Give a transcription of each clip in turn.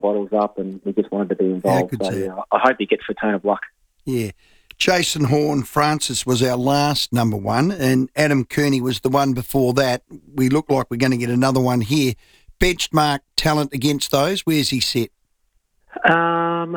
bottles up, and he just wanted to be involved. I hope he gets a turn of luck. Yeah. Jason Horne-Francis was our last number one, and Adam Kearney was the one before that. We look like we're going to get another one here. Benchmark talent against those, where's he sit? I'd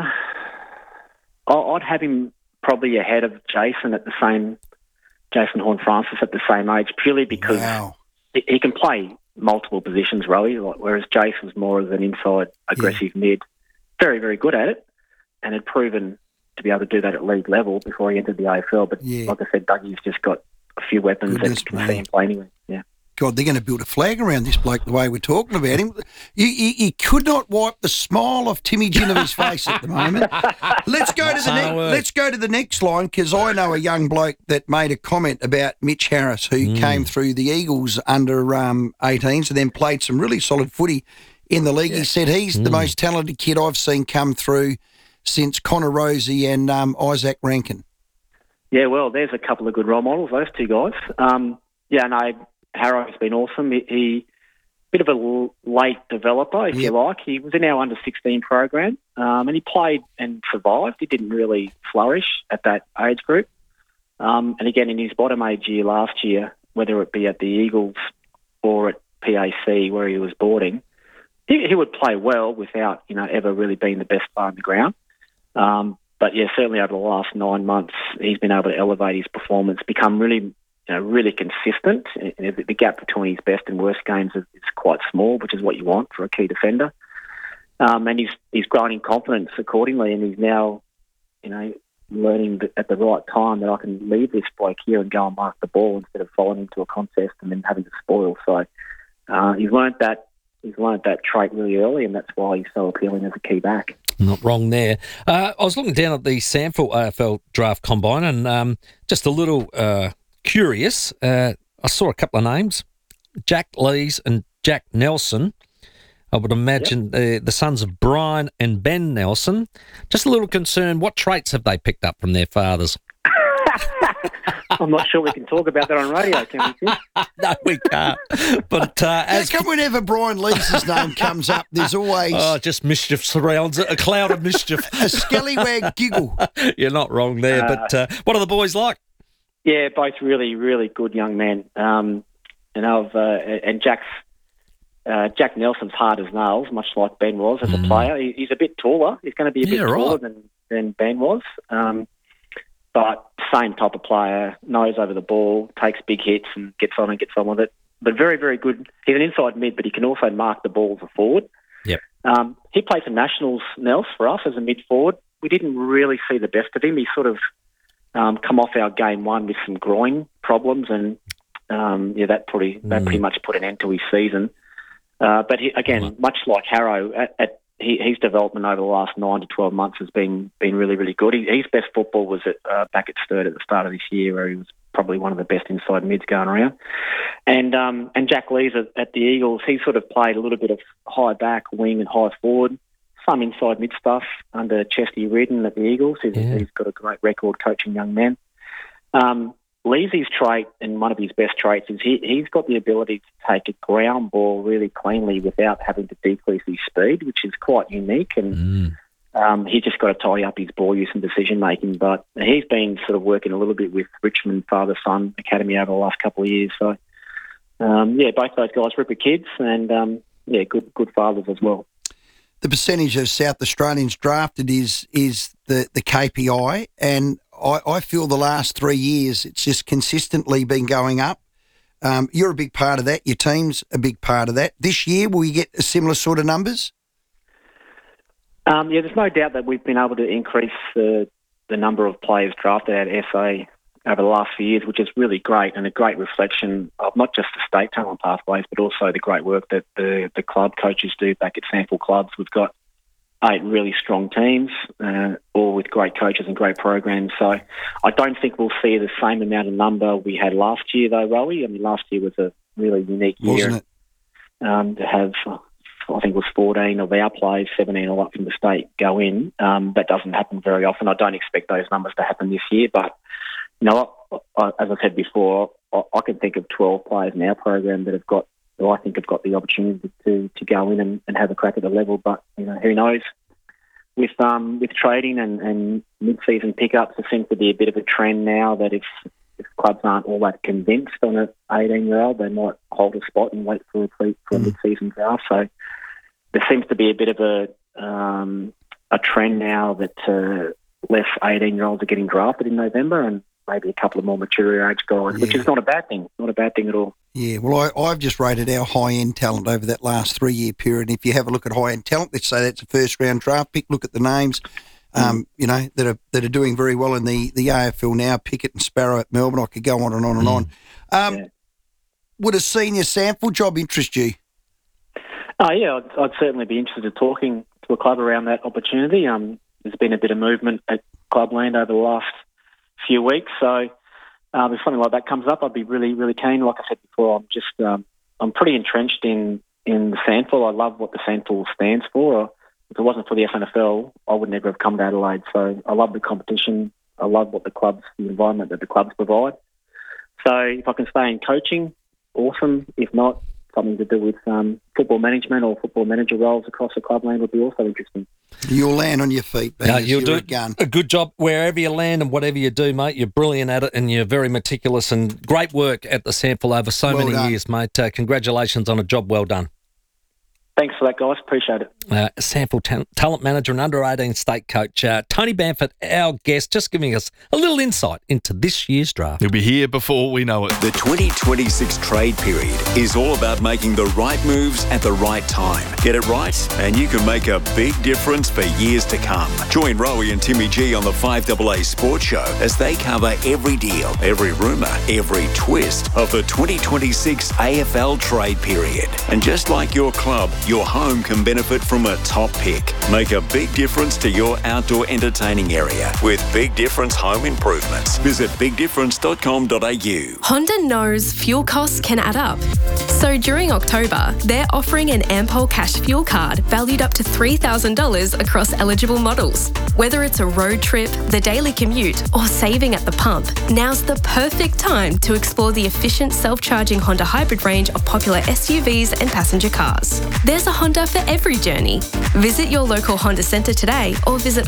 have him probably ahead of Jason Horne-Francis at the same age, purely because he can play multiple positions, Rowie, whereas Jason's more of an inside aggressive mid. Very, very good at it, and had proven to be able to do that at league level before he entered the AFL. But like I said, Dougie's just got a few weapons that you can see him play anyway. Yeah. God, they're going to build a flag around this bloke the way we're talking about him. You could not wipe the smile off Timmy Genova's face at the moment. Let's go to the next line, because I know a young bloke that made a comment about Mitch Harris, who came through the Eagles under 18s and then played some really solid footy in the league. Yeah. He said he's the most talented kid I've seen come through since Connor Rosie and Isaac Rankin. Yeah, well, there's a couple of good role models, those two guys. Harrow's been awesome. He bit of a late developer, if you like. He was in our under-16 program, and he played and survived. He didn't really flourish at that age group. And again, in his bottom age year last year, whether it be at the Eagles or at PAC where he was boarding, he would play well without, ever really being the best player on the ground. But certainly over the last 9 months, he's been able to elevate his performance, become really consistent. The gap between his best and worst games is quite small, which is what you want for a key defender. And he's grown in confidence accordingly, and he's now, learning at the right time that I can leave this bloke here and go and mark the ball instead of following into a contest and then having to spoil. So he's learnt that trait really early, and that's why he's so appealing as a key back. Not wrong there. I was looking down at the Sample AFL Draft Combine, and just a little curious. I saw a couple of names, Jack Lees and Jack Nelson. I would imagine the sons of Brian and Ben Nelson. Just a little concerned, what traits have they picked up from their fathers? I'm not sure we can talk about that on radio, can we? No, we can't. But how come whenever Brian Lees's name comes up, there's always... just mischief surrounds it, a cloud of mischief. A scallywag giggle. You're not wrong there, but what are the boys like? Yeah, both really, really good young men. And Jack Nelson's hard as nails, much like Ben was as a player. He's a bit taller. He's going to be a bit taller than Ben was. But same type of player, nose over the ball, takes big hits and gets on with it. But very, very good. He's an inside mid, but he can also mark the ball as a forward. Yep. He played for Nationals, Nels, for us as a mid forward. We didn't really see the best of him. He sort of come off our game one with some groin problems, and that pretty much put an end to his season. But much like Harrow, his development over the last 9 to 12 months has been really, really good. His best football was back at Sturt at the start of this year, where he was probably one of the best inside mids going around. And Jack Lees at the Eagles, he sort of played a little bit of high back, wing and high forward, some inside mid stuff under Chesty Reardon at the Eagles. He's got a great record coaching young men. Leesy's trait, and one of his best traits, is he's got the ability to take a ground ball really cleanly without having to decrease his speed, which is quite unique. And he's just got to tidy up his ball use and decision making. But he's been sort of working a little bit with Richmond Father-Son Academy over the last couple of years. So both those guys ripper kids, and good fathers as well. The percentage of South Australians drafted is the KPI, and I feel the last 3 years it's just consistently been going up. You're a big part of that. Your team's a big part of that. This year, will you get similar sort of numbers? There's no doubt that we've been able to increase the number of players drafted at SA over the last few years, which is really great, and a great reflection of not just the state talent pathways, but also the great work that the club coaches do back at Sample Clubs. We've got 8 really strong teams, all with great coaches and great programs. So I don't think we'll see the same amount of number we had last year, though, Rowie. I mean, last year was a really unique year. Wasn't it? To have, I think it was 14 of our players, 17 or up from the state go in. That doesn't happen very often. I don't expect those numbers to happen this year, but as I said before, I can think of 12 players in our program that have got who I think have got the opportunity to go in and have a crack at the level. But, who knows? With trading and mid-season pickups, there seems to be a bit of a trend now that if clubs aren't all that convinced on an 18-year-old, they might hold a spot and wait for a mid-season draft. So there seems to be a bit of a trend now that less 18-year-olds are getting drafted in November, and maybe a couple of more mature age guys, which is not a bad thing. Not a bad thing at all. Yeah, well, I've just rated our high-end talent over that last 3-year period. If you have a look at high-end talent, let's say that's a first-round draft pick, look at the names, that are doing very well in the AFL now, Pickett and Sparrow at Melbourne. I could go on and on and on. Would a senior sample job interest you? Yeah, I'd certainly be interested in talking to a club around that opportunity. There's been a bit of movement at Clubland over the last few weeks, so if something like that comes up, I'd be really, really keen. Like I said before, I'm pretty entrenched in the SANFL. I love what the SANFL stands for. If it wasn't for the SNFL, I would never have come to Adelaide. So I love the competition. I love what the environment that the clubs provide. So if I can stay in coaching, awesome. If not, something to do with football management or football manager roles across the clubland would be also interesting. You'll land on your feet, Ben. You'll do a good job wherever you land and whatever you do, mate. You're brilliant at it and you're very meticulous, and great work at the SANFL over so many years, mate. Congratulations on a job well done. Thanks for that, guys. Appreciate it. SANFL talent manager and under-18 state coach Tony Bamford, our guest, just giving us a little insight into this year's draft. He'll be here before we know it. The 2026 trade period is all about making the right moves at the right time. Get it right, and you can make a big difference for years to come. Join Rowie and Timmy G on the 5AA Sports Show as they cover every deal, every rumour, every twist of the 2026 AFL trade period. And just like your club, your home can benefit from a top pick. Make a big difference to your outdoor entertaining area with Big Difference Home Improvements. Visit bigdifference.com.au. Honda knows fuel costs can add up. So during October, they're offering an Ampol Cash Fuel Card valued up to $3,000 across eligible models. Whether it's a road trip, the daily commute, or saving at the pump, now's the perfect time to explore the efficient self-charging Honda hybrid range of popular SUVs and passenger cars. There's a Honda for every journey. Visit your local Honda centre today or visit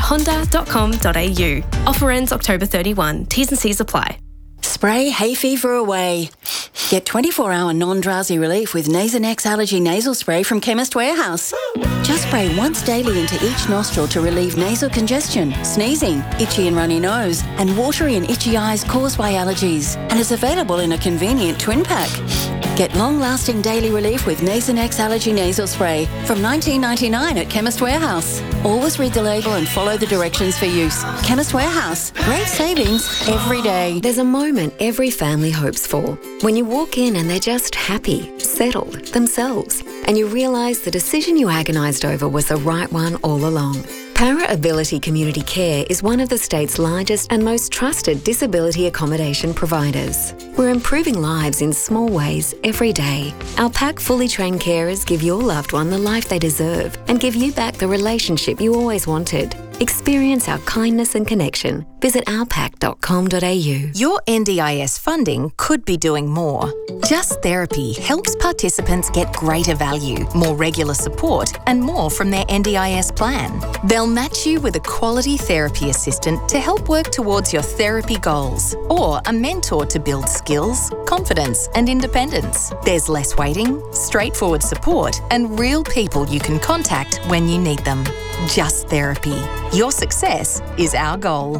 honda.com.au. Offer ends October 31. T's and C's apply. Spray hay fever away. Get 24-hour non-drowsy relief with Nasonex Allergy Nasal Spray from Chemist Warehouse. Just spray once daily into each nostril to relieve nasal congestion, sneezing, itchy and runny nose, and watery and itchy eyes caused by allergies. And is available in a convenient twin pack. Get long-lasting daily relief with Nasonex Allergy Nasal Spray from $19.99 at Chemist Warehouse. Always read the label and follow the directions for use. Chemist Warehouse. Great savings every day. There's a moment every family hopes for. When you walk in and they're just happy, settled, themselves, and you realise the decision you agonised over was the right one all along. Para Ability Community Care is one of the state's largest and most trusted disability accommodation providers. We're improving lives in small ways every day. Our PAC fully trained carers give your loved one the life they deserve and give you back the relationship you always wanted. Experience our kindness and connection. Visit ourpac.com.au. Your NDIS funding could be doing more. Just Therapy helps participants get greater value, more regular support, and more from their NDIS plan. They'll match you with a quality therapy assistant to help work towards your therapy goals, or a mentor to build skills, confidence, and independence. There's less waiting, straightforward support, and real people you can contact when you need them. Just Therapy. Your success is our goal.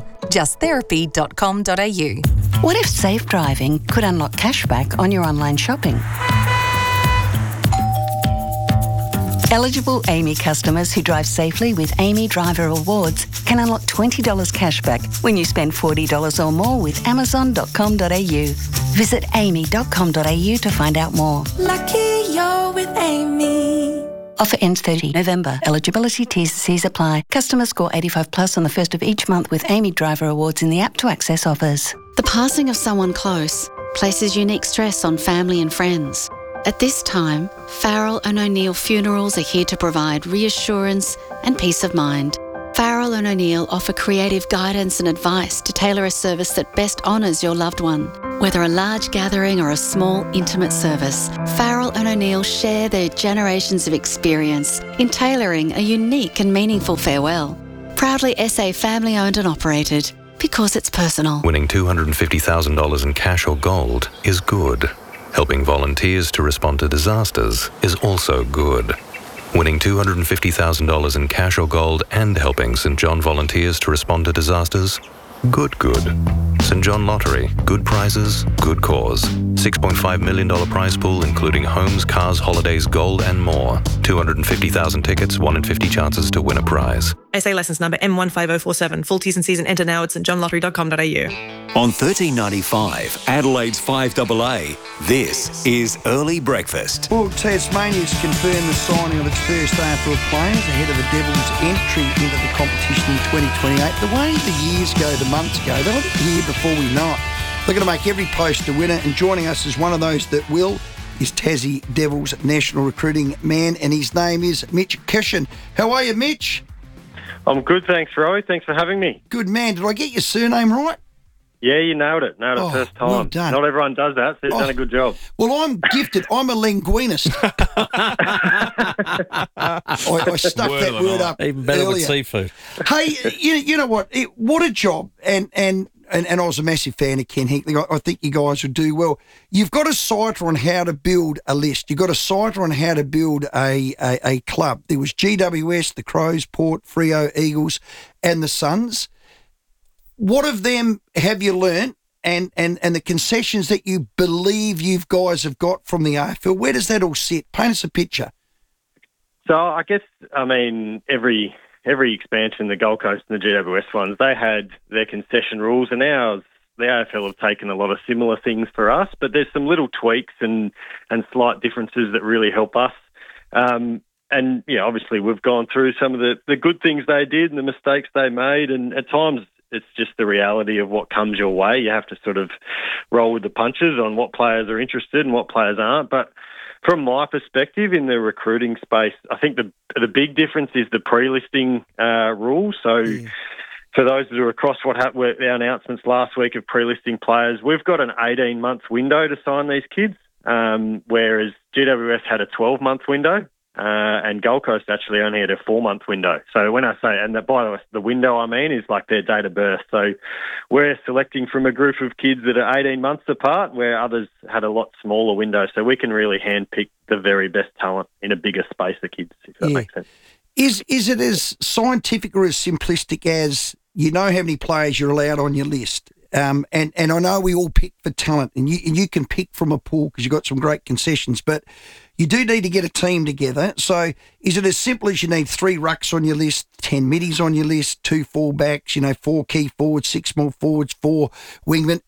justtherapy.com.au. What if safe driving could unlock cashback on your online shopping? Eligible AAMI customers who drive safely with AAMI Driver Awards can unlock $20 cashback when you spend $40 or more with Amazon.com.au. Visit aami.com.au to find out more. Lucky you're with AAMI. Offer ends 30 November. Eligibility T's and C's apply. Customers score 85 plus on the first of each month with AAMI Driver Awards in the app to access offers. The passing of someone close places unique stress on family and friends. At this time, Farrell and O'Neill Funerals are here to provide reassurance and peace of mind. Farrell and O'Neill offer creative guidance and advice to tailor a service that best honours your loved one. Whether a large gathering or a small, intimate service, Farrell and O'Neill share their generations of experience in tailoring a unique and meaningful farewell. Proudly SA family owned and operated, because it's personal. Winning $250,000 in cash or gold is good. Helping volunteers to respond to disasters is also good. Winning $250,000 in cash or gold and helping St John volunteers to respond to disasters? Good. St John Lottery. Good prizes, good cause. $6.5 million prize pool including homes, cars, holidays, gold and more. 250,000 tickets, 1 in 50 chances to win a prize. SA licence number M15047. Full T's and C's and enter now at stjohnlottery.com.au. On 1395, Adelaide's 5AA, this is Early Breakfast. Well, Tasmania's confirmed the signing of its first AFL players ahead of the Devils' entry into the competition in 2028. The way the years go, the months go, they'll be here before we know it. They're going to make every post a winner, and joining us is one of those that will is Tassie Devils national recruiting man, and his name is Mitch Kishan. How are you, Mitch? I'm good, thanks, Roy. Thanks for having me. Good man. Did I get your surname right? Yeah, you nailed it. Nailed it first time. Well done. Not everyone does that, so you've done a good job. Well, I'm gifted. I'm a linguinist. I stuck that word up even better earlier. with seafood. Hey, you know what? What a job. And I was a massive fan of Ken Hinkley. I think you guys would do well. You've got a citer on how to build a list. You've got a citer on how to build a club. There was GWS, the Crows, Port, Freo, Eagles, and the Suns. What of them have you learnt, and the concessions that you believe you guys have got from the AFL? Where does that all sit? Paint us a picture. So I guess, every expansion, the Gold Coast and the GWS ones, they had their concession rules, and ours, the AFL have taken a lot of similar things for us, but there's some little tweaks and slight differences that really help us. And, obviously we've gone through some of the good things they did and the mistakes they made, and at times it's just the reality of what comes your way. You have to sort of roll with the punches on what players are interested and what players aren't. But from my perspective in the recruiting space, I think the big difference is the pre-listing rules. So for those that are across what happened with our announcements last week of pre-listing players, we've got an 18-month window to sign these kids, whereas GWS had a 12-month window. And Gold Coast actually only had a 4-month window. So when I say, and by the way, the window I mean is like their date of birth. So we're selecting from a group of kids that are 18 months apart, where others had a lot smaller window. So we can really handpick the very best talent in a bigger space of kids, if that makes sense. Is it as scientific or as simplistic as you know how many players you're allowed on your list? And I know we all pick for talent, and you can pick from a pool because you've got some great concessions, but you do need to get a team together. So is it as simple as you need 3 rucks on your list, 10 middies on your list, 2 fullbacks, 4 key forwards, 6 small forwards, 4 wingmen?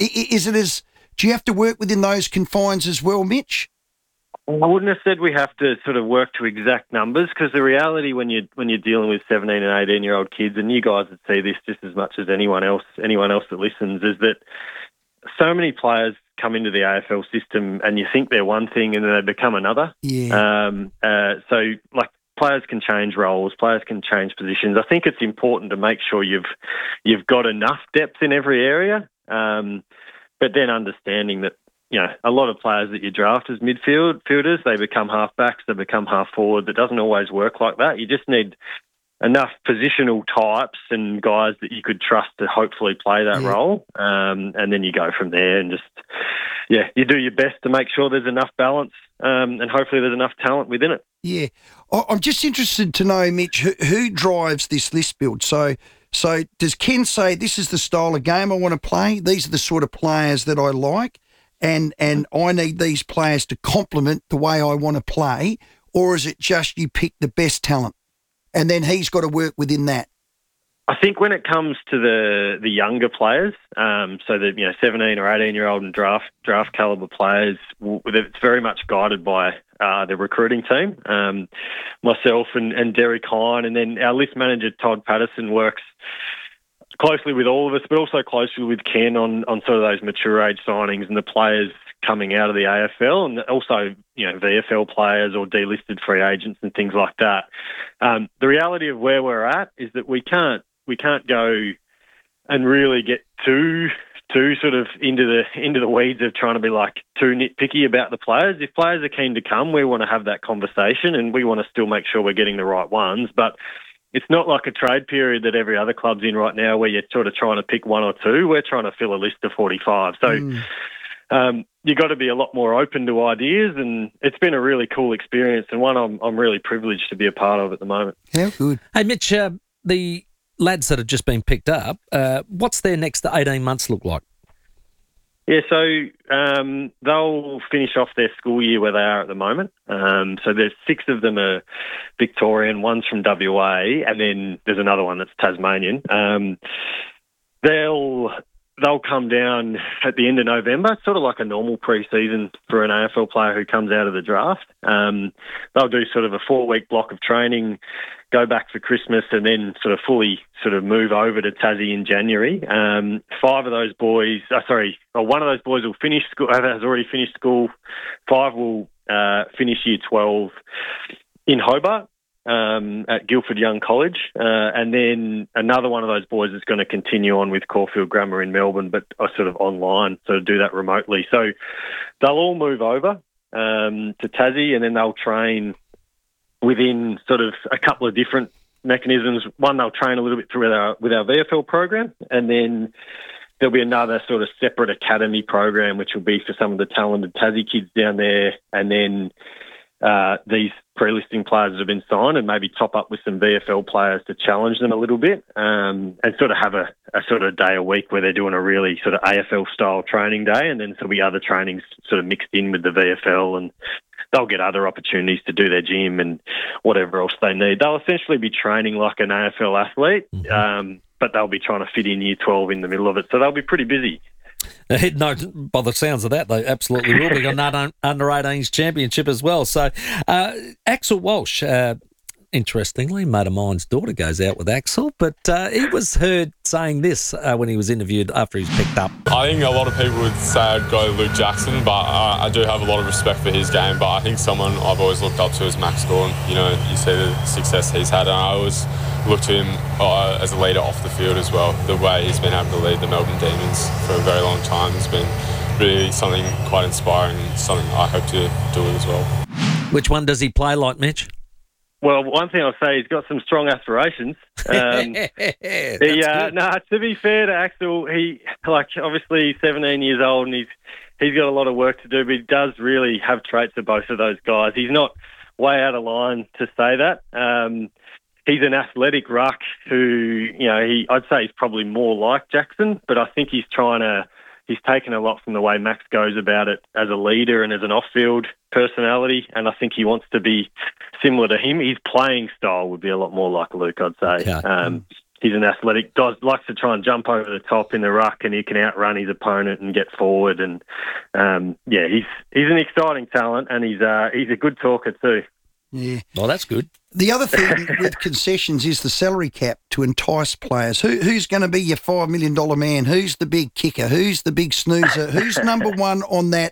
Do you have to work within those confines as well, Mitch? I wouldn't have said we have to sort of work to exact numbers, because the reality when you're dealing with 17 and 18-year-old kids, and you guys would see this just as much as anyone else that listens, is that so many players come into the AFL system and you think they're one thing and then they become another. Yeah. So players can change roles, players can change positions. I think it's important to make sure you've got enough depth in every area, but then understanding that a lot of players that you draft as midfielders, they become half-backs, they become half-forwards. It doesn't always work like that. You just need enough positional types and guys that you could trust to hopefully play that role, and then you go from there and just, you do your best to make sure there's enough balance and hopefully there's enough talent within it. Yeah. I'm just interested to know, Mitch, who drives this list build? So does Ken say, this is the style of game I want to play, these are the sort of players that I like, and I need these players to complement the way I want to play, or is it just you pick the best talent and then he's got to work within that? I think when it comes to the younger players, so the 17 or 18-year-old and draft caliber players, it's very much guided by the recruiting team. Myself and Derek Hine, and then our list manager Todd Patterson works closely with all of us, but also closely with Ken on sort of those mature age signings and the players coming out of the AFL, and also VFL players or delisted free agents and things like that. The reality of where we're at is that we can't go and really get too too sort of into the weeds of trying to be like too nitpicky about the players. If players are keen to come, we want to have that conversation and we want to still make sure we're getting the right ones. But it's not like a trade period that every other club's in right now where you're sort of trying to pick one or two. We're trying to fill a list of 45. So you've got to be a lot more open to ideas, and it's been a really cool experience and one I'm really privileged to be a part of at the moment. Yeah, good. Hey, Mitch, the lads that have just been picked up, what's their next 18 months look like? Yeah, so they'll finish off their school year where they are at the moment. So there's 6 of them are Victorian, one's from WA, and then there's another one that's Tasmanian. They'll come down at the end of November, sort of like a normal pre-season for an AFL player who comes out of the draft. They'll do sort of a 4-week block of training, go back for Christmas, and then sort of fully sort of move over to Tassie in January. 5 of those boys, one of those boys will finish school, has already finished school. 5 will finish year 12 in Hobart. At Guildford Young College, and then another one of those boys is going to continue on with Caulfield Grammar in Melbourne, but sort of online, so do that remotely. So they'll all move over to Tassie, and then they'll train within sort of a couple of different mechanisms. One, they'll train a little bit through with our VFL program, and then there'll be another sort of separate academy program, which will be for some of the talented Tassie kids down there, and then these pre-listing players that have been signed, and maybe top up with some VFL players to challenge them a little bit, and sort of have a sort of day a week where they're doing a really sort of AFL style training day, and then there'll be other trainings sort of mixed in with the VFL, and they'll get other opportunities to do their gym and whatever else they need. They'll essentially be training like an AFL athlete, but they'll be trying to fit in year 12 in the middle of it, so they'll be pretty busy. No, by the sounds of that, they absolutely will be on that under-18s championship as well. So, Axel Walsh, interestingly, mate of mine's daughter goes out with Axel, but he was heard saying this when he was interviewed after he's picked up. I think a lot of people would say I'd go Luke Jackson, but I do have a lot of respect for his game. But I think someone I've always looked up to is Max Gawn. You know, you see the success he's had, and I always look to him as a leader off the field as well. The way he's been able to lead the Melbourne Demons for a very long time has been really something quite inspiring, and something I hope to do as well. Which one does he play like, Mitch? Well, one thing I'll say, he's got some strong aspirations. To be fair to Axel, he obviously he's 17 years old and he's got a lot of work to do, but he does really have traits of both of those guys. He's not way out of line to say that. He's an athletic ruck who, I'd say he's probably more like Jackson, but I think he's taken a lot from the way Max goes about it as a leader and as an off-field personality, and I think he wants to be similar to him. His playing style would be a lot more like Luke, I'd say. Okay. He's an athletic guy, likes to try and jump over the top in the ruck, and he can outrun his opponent and get forward. And he's an exciting talent, and he's a good talker too. Yeah. Well, that's good. The other thing with concessions is the salary cap to entice players. Who's going to be your $5 million man? Who's the big kicker? Who's the big snoozer? Who's number one on that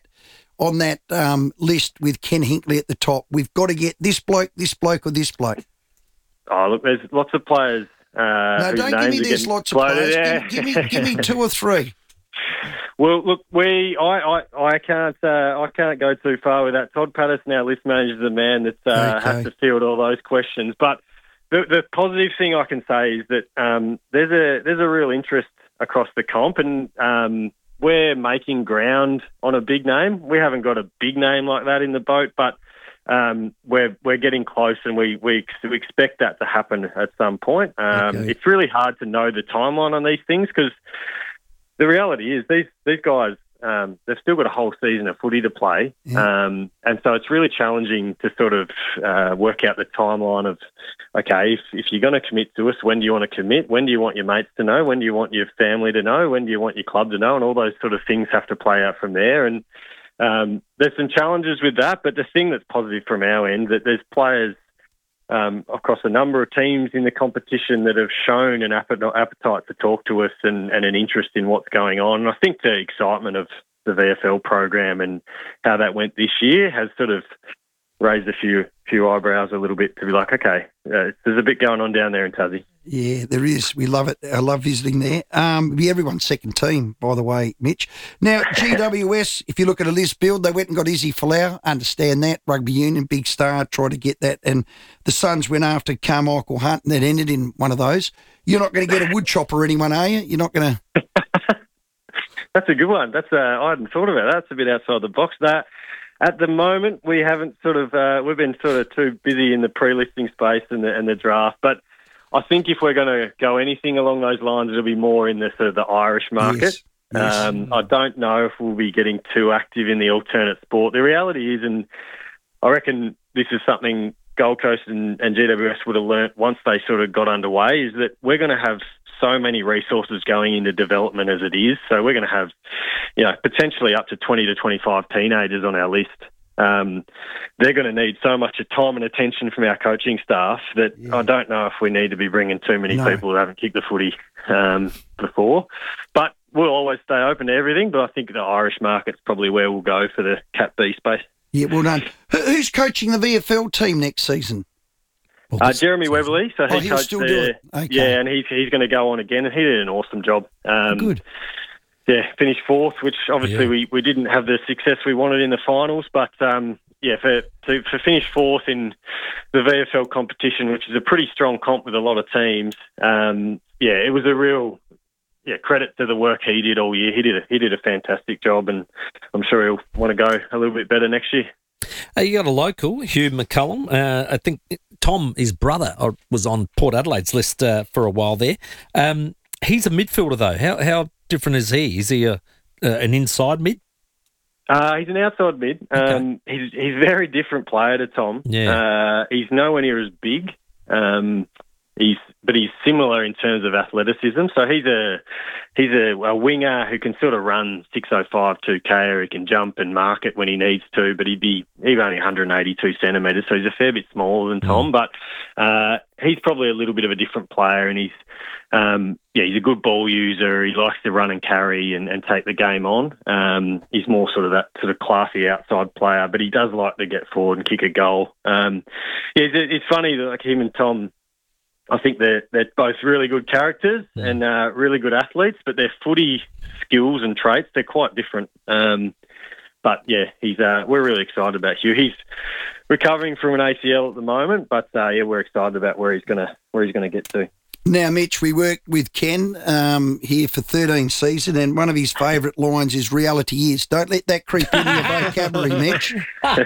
list with Ken Hinkley at the top? We've got to get this bloke, or this bloke. Oh, look, there's lots of players. No, don't give me there's lots of players. Yeah. Give me 2 or 3. Well, look, I can't go too far with that. Todd Patterson, our list manager, is the man that has to field all those questions. But the positive thing I can say is that there's a real interest across the comp, and we're making ground on a big name. We haven't got a big name like that in the boat, but we're getting close, and we expect that to happen at some point. It's really hard to know the timeline on these things because the reality is these guys, they've still got a whole season of footy to play. Yeah. And so it's really challenging to sort of work out the timeline of, okay, if you're going to commit to us, when do you want to commit? When do you want your mates to know? When do you want your family to know? When do you want your club to know? And all those sort of things have to play out from there. And there's some challenges with that, but the thing that's positive from our end, that there's players across a number of teams in the competition that have shown an appetite to talk to us and an interest in what's going on. And I think the excitement of the VFL program and how that went this year has sort of raised a few eyebrows a little bit to be like, okay, there's a bit going on down there in Tassie. Yeah, there is. We love it. I love visiting there. Be everyone's second team, by the way, Mitch. Now, GWS, if you look at a list build, they went and got Izzy Folau. Understand that. Rugby union, big star, tried to get that. And the Suns went after Carmichael Hunt, and that ended in one of those. You're not going to get a wood chopper or anyone, are you? You're not going to... That's a good one. I hadn't thought about that. That's a bit outside the box. That at the moment, we haven't we've been sort of too busy in the pre-listing space and the draft. But I think if we're going to go anything along those lines, it'll be more in the sort of the Irish market. Yes. I don't know if we'll be getting too active in the alternate sport. The reality is, and I reckon this is something Gold Coast and GWS would have learnt once they sort of got underway, is that we're going to have so many resources going into development as it is. So we're going to have, potentially up to 20 to 25 teenagers on our list. They're going to need so much time and attention from our coaching staff that I don't know if we need to be bringing too many people who haven't kicked the footy before. But we'll always stay open to everything. But I think the Irish market's probably where we'll go for the Cat B space. Yeah, well done. Who's coaching the VFL team next season? Jeremy Weberly. So he'll coached still do it. Okay. Yeah, and he's going to go on again, and he did an awesome job. Good. Yeah, finished fourth, which obviously we didn't have the success we wanted in the finals, but for finish fourth in the VFL competition, which is a pretty strong comp with a lot of teams, it was a real credit to the work he did all year. He did a fantastic job, and I'm sure he'll want to go a little bit better next year. You got a local, Hugh McCullum. I think Tom, his brother, was on Port Adelaide's list for a while there. He's a midfielder, though. How different is he? Is he an inside mid? He's an outside mid. Okay. He's a very different player to Tom. Yeah. He's nowhere near as big. But he's similar in terms of athleticism. So he's a winger who can sort of run 605 2K, or he can jump and mark it when he needs to. But he's only 182 centimetres, so he's a fair bit smaller than Tom. But he's probably a little bit of a different player, and he's a good ball user. He likes to run and carry and take the game on. He's more sort of that sort of classy outside player, but he does like to get forward and kick a goal. It's funny that like him and Tom, I think they're both really good characters and really good athletes, but their footy skills and traits, they're quite different. But we're really excited about Hugh. He's recovering from an ACL at the moment, but we're excited about where he's gonna get to. Now, Mitch, we worked with Ken here for 13 seasons, and one of his favourite lines is "reality is." Don't let that creep into your vocabulary, Mitch.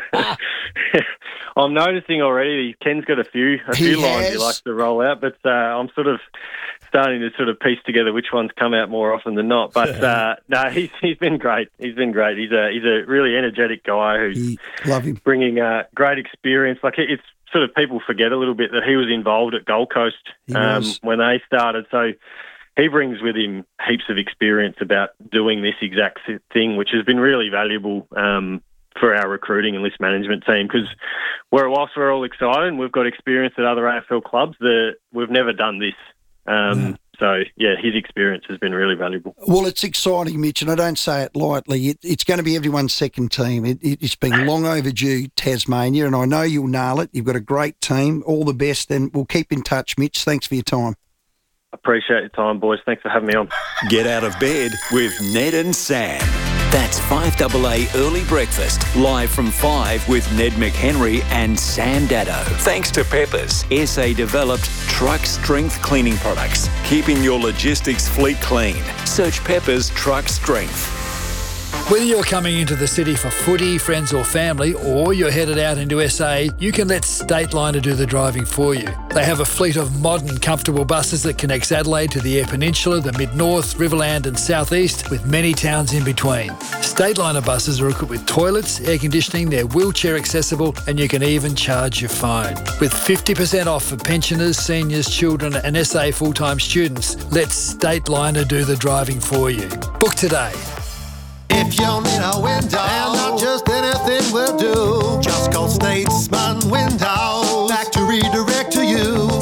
I'm noticing already Ken's got a few lines he likes to roll out, but I'm sort of starting to sort of piece together which ones come out more often than not. But he's been great. He's been great. He's a really energetic guy who's love him, bringing great experience. Like it's sort of people forget a little bit that he was involved at Gold Coast when they started. So he brings with him heaps of experience about doing this exact thing, which has been really valuable for our recruiting and list management team, because whilst we're all excited and we've got experience at other AFL clubs, we've never done this. So, his experience has been really valuable. Well, it's exciting, Mitch, and I don't say it lightly. It's going to be everyone's second team. It's been long overdue, Tasmania, and I know you'll nail it. You've got a great team. All the best, and we'll keep in touch, Mitch. Thanks for your time. Appreciate your time, boys. Thanks for having me on. Get out of bed with Ned and Sam. That's 5AA Early Breakfast, live from 5 with Ned McHenry and Sam Dado. Thanks to Peppers, SA-developed truck strength cleaning products, keeping your logistics fleet clean. Search Peppers Truck Strength. Whether you're coming into the city for footy, friends or family, or you're headed out into SA, you can let Stateliner do the driving for you. They have a fleet of modern, comfortable buses that connects Adelaide to the Eyre Peninsula, the Mid-North, Riverland and South East, with many towns in between. Stateliner buses are equipped with toilets, air conditioning, they're wheelchair accessible, and you can even charge your phone. With 50% off for pensioners, seniors, children and SA full-time students, let Stateliner do the driving for you. Book today. If you need a window, and not just anything will do, just call Statesman Windows back to redirect to you.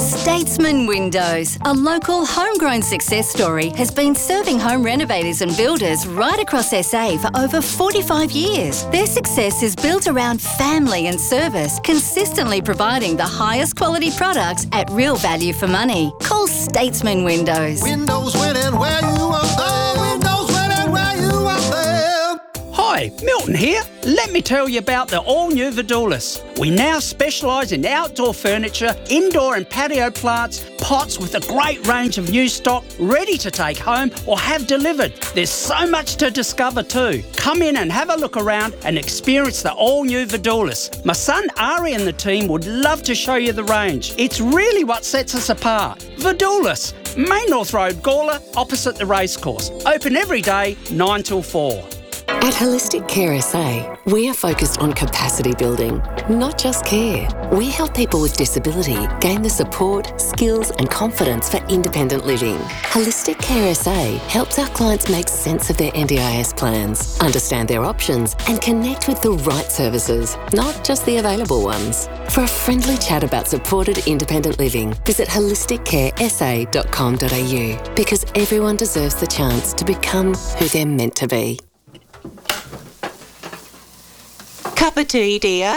Statesman Windows, a local homegrown success story, has been serving home renovators and builders right across SA for over 45 years. Their success is built around family and service, consistently providing the highest quality products at real value for money. Call Statesman Windows. Windows winning where you are there. Windows winning where you are there. Hi, Milton here. Let me tell you about the all-new Vidulis. We now specialise in outdoor furniture, indoor and patio plants, pots with a great range of new stock ready to take home or have delivered. There's so much to discover too. Come in and have a look around and experience the all-new Vidulis. My son Ari and the team would love to show you the range. It's really what sets us apart. Vidulis, Main North Road, Gawler, opposite the racecourse. Open every day, 9 till 4. At Holistic Care SA, we are focused on capacity building, not just care. We help people with disability gain the support, skills and confidence for independent living. Holistic Care SA helps our clients make sense of their NDIS plans, understand their options and connect with the right services, not just the available ones. For a friendly chat about supported independent living, visit holisticcaresa.com.au because everyone deserves the chance to become who they're meant to be. Cup of tea, dear.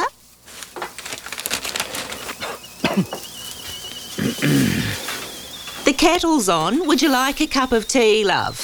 The kettle's on. Would you like a cup of tea, love?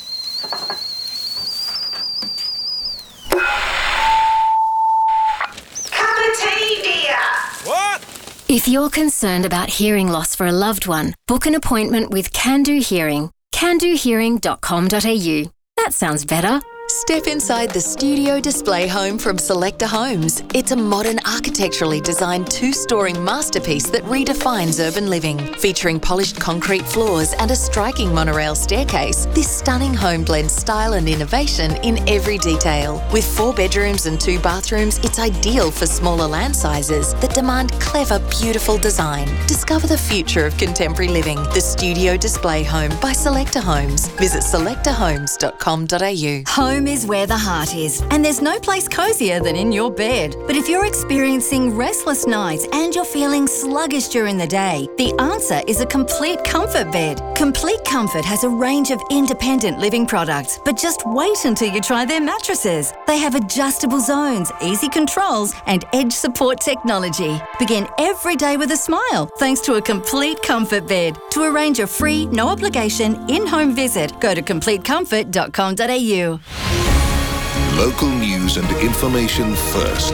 Cup of tea, dear. What? If you're concerned about hearing loss for a loved one, book an appointment with Can Do Hearing. candohearing.com.au. That sounds better. Step inside the studio display home from Selector Homes. It's a modern, architecturally designed two-storey masterpiece that redefines urban living. Featuring polished concrete floors and a striking monorail staircase, this stunning home blends style and innovation in every detail. With 4 bedrooms and 2 bathrooms, it's ideal for smaller land sizes that demand clever, beautiful design. Discover the future of contemporary living. The Studio Display Home by Selector Homes. Visit selectorhomes.com.au. Home is where the heart is, and there's no place cosier than in your bed. But if you're experiencing restless nights and you're feeling sluggish during the day, the answer is a Complete Comfort bed. Complete Comfort has a range of independent living products, but just wait until you try their mattresses. They have adjustable zones, easy controls, and edge support technology. Begin every day with a smile thanks to a Complete Comfort bed. To arrange a free, no obligation, in-home visit, go to completekomfort.com.au. Local news and information first.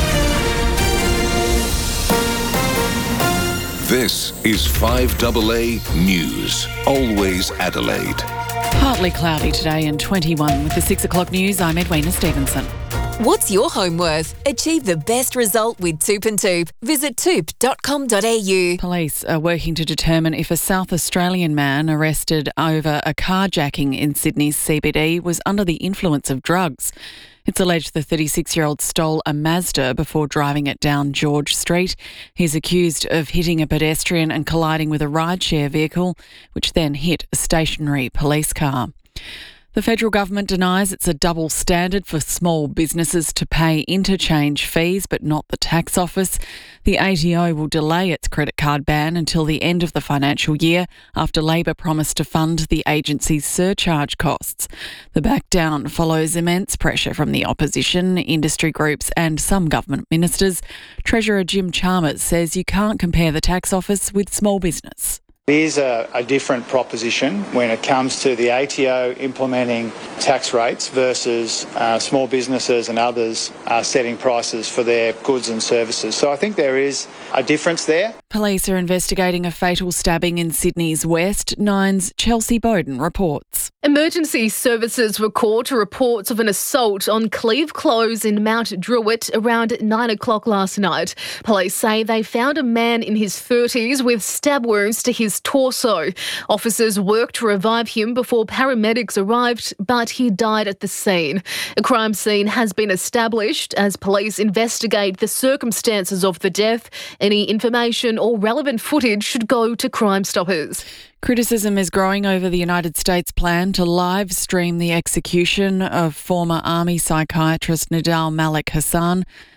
This is 5AA News. Always Adelaide. Partly cloudy today and 21 with the 6 o'clock news. I'm Edwina Stevenson. What's your home worth? Achieve the best result with Toop and Toop. Visit toop.com.au. Police are working to determine if a South Australian man arrested over a carjacking in Sydney's CBD was under the influence of drugs. It's alleged the 36-year-old stole a Mazda before driving it down George Street. He's accused of hitting a pedestrian and colliding with a rideshare vehicle, which then hit a stationary police car. The federal government denies it's a double standard for small businesses to pay interchange fees, but not the tax office. The ATO will delay its credit card ban until the end of the financial year after Labor promised to fund the agency's surcharge costs. The back down follows immense pressure from the opposition, industry groups and some government ministers. Treasurer Jim Chalmers says you can't compare the tax office with small business. It is a different proposition when it comes to the ATO implementing tax rates versus small businesses and others setting prices for their goods and services. So I think there is a difference there. Police are investigating a fatal stabbing in Sydney's West. Nine's Chelsea Bowden reports. Emergency services were called to reports of an assault on Cleve Close in Mount Druitt around 9 o'clock last night. Police say they found a man in his 30s with stab wounds to his torso. Officers worked to revive him before paramedics arrived, but he died at the scene. A crime scene has been established as police investigate the circumstances of the death. Any information or relevant footage should go to Crime Stoppers. Criticism is growing over the United States' plan to live stream the execution of former Army psychiatrist Nidal Malik Hassan.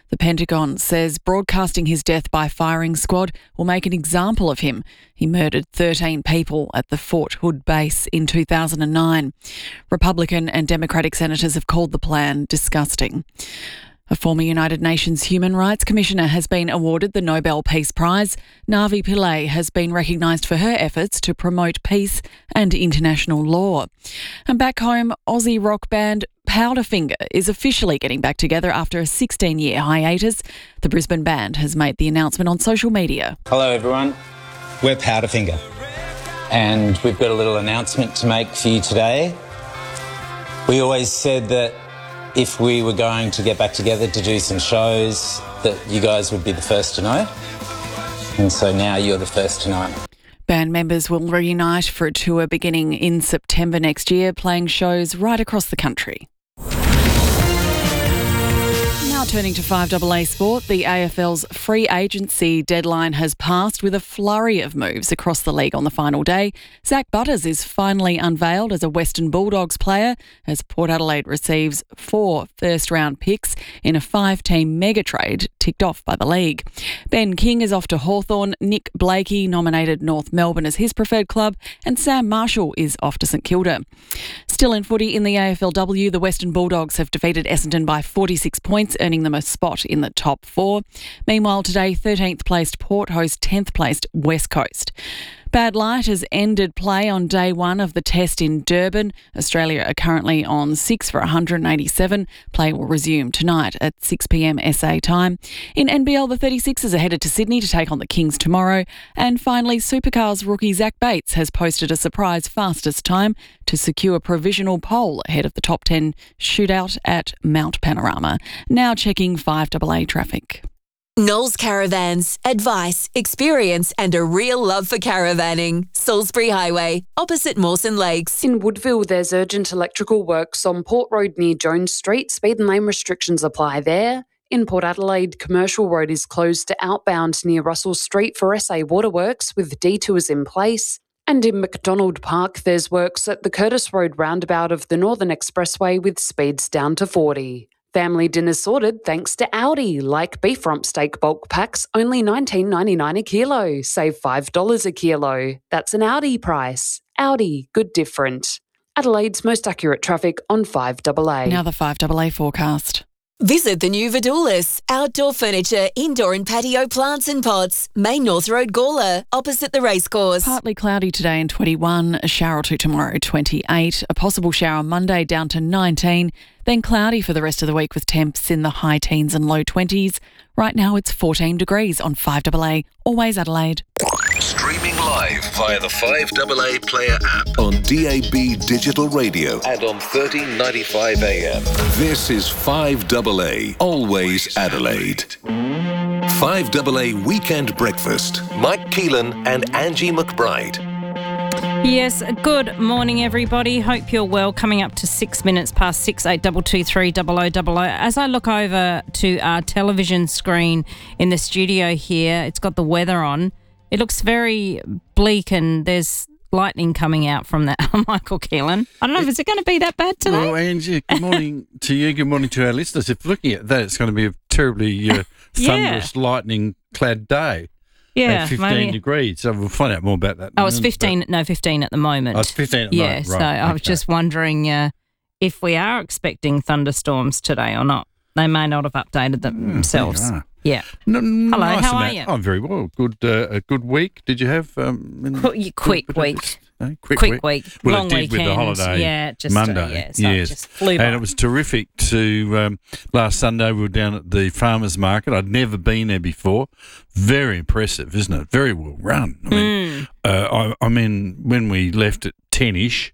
The Pentagon says broadcasting his death by firing squad will make an example of him. He murdered 13 people at the Fort Hood base in 2009. Republican and Democratic senators have called the plan disgusting. A former United Nations Human Rights Commissioner has been awarded the Nobel Peace Prize. Navi Pillay has been recognised for her efforts to promote peace and international law. And back home, Aussie rock band Powderfinger is officially getting back together after a 16-year hiatus. The Brisbane band has made the announcement on social media. Hello everyone, we're Powderfinger and we've got a little announcement to make for you today. We always said that if we were going to get back together to do some shows, that you guys would be the first to know. And so now you're the first to know. Band members will reunite for a tour beginning in September next year, playing shows right across the country. Now turning to 5AA Sport, the AFL's free agency deadline has passed with a flurry of moves across the league on the final day. Zach Butters is finally unveiled as a Western Bulldogs player as Port Adelaide receives 4 first-round picks in a 5-team mega trade ticked off by the league. Ben King is off to Hawthorn, Nick Blakey nominated North Melbourne as his preferred club, and Sam Marshall is off to St Kilda. Still in footy in the AFLW, the Western Bulldogs have defeated Essendon by 46 points, earning them a spot in the top 4. Meanwhile, today, 13th placed Port host 10th placed West Coast. Bad light has ended play on day 1 of the test in Durban. Australia are currently on 6 for 187. Play will resume tonight at 6 p.m. SA time. In NBL, the 36ers are headed to Sydney to take on the Kings tomorrow. And finally, Supercars rookie Zach Bates has posted a surprise fastest time to secure provisional pole ahead of the top 10 shootout at Mount Panorama. Now checking 5AA traffic. Knowles Caravans. Advice, experience and a real love for caravanning. Salisbury Highway, opposite Mawson Lakes. In Woodville, there's urgent electrical works on Port Road near Jones Street. Speed and lane restrictions apply there. In Port Adelaide, Commercial Road is closed to outbound near Russell Street for SA Waterworks with detours in place. And in McDonald Park, there's works at the Curtis Road roundabout of the Northern Expressway with speeds down to 40. Family dinner sorted thanks to Audi, like beef rump steak bulk packs, only $19.99 a kilo. Save $5 a kilo. That's an Audi price. Audi, good different. Adelaide's most accurate traffic on 5AA. Now the 5AA forecast. Visit the new Vidoulis. Outdoor furniture, indoor and patio plants and pots. Main North Road, Gawler, opposite the racecourse. Partly cloudy today and 21, a shower or two tomorrow, 28, a possible shower Monday down to 19, then cloudy for the rest of the week with temps in the high teens and low 20s. Right now it's 14 degrees on 5AA, always Adelaide. Streaming live via the 5AA Player app on DAB Digital Radio and on 1395 AM. This is 5AA, always Adelaide. 5AA Weekend Breakfast. Mike Keelan and Angie McBride. Yes, good morning, everybody. Hope you're well. Coming up to 6 minutes past 6, 8223 0000. As I look over to our television screen in the studio here, it's got the weather on. It looks very bleak and there's lightning coming out from that. Michael Keelan. I don't know, is it going to be that bad today? Well, Angie, good morning to you. Good morning to our listeners. If looking at that, it's going to be a terribly thunderous, lightning-clad day. Yeah, at 15 maybe. degrees. So we'll find out more about that. Oh, it's 15 at the moment. Oh, it's 15 at the moment, right. So I was just wondering if we are expecting thunderstorms today or not. They may not have updated themselves. There you are. Yeah. Hello, nice how are you? I'm very well. A good week. Did you have quick week? Quick week. Well, Long it did weekend. with the holiday. Yeah, just Monday. so it just flew by. And it was terrific to last Sunday we were down at the farmers market. I'd never been there before. Very impressive, isn't it? Very well run. I mean, when we left at 10ish.